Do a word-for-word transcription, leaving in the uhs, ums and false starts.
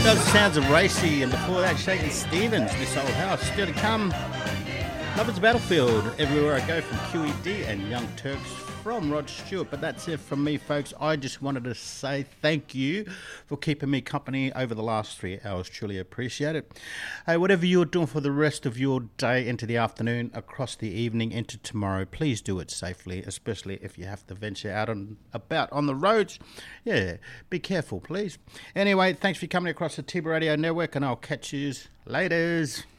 Those sounds of Racy, and before that, Shaky Stevens, This Old House. Still to come, Lover's Battlefield, Everywhere I Go from Q E D, and Young Turks from Rod Stewart. But that's it from me, folks. I just wanted to say thank you for keeping me company over the last three hours. Truly appreciate it. Hey, whatever you're doing for the rest of your day, into the afternoon, across the evening, into tomorrow, please do it safely, especially if you have to venture out and about on the roads. Yeah, be careful, please. Anyway, thanks for coming across the T B Radio Network, and I'll catch you laters.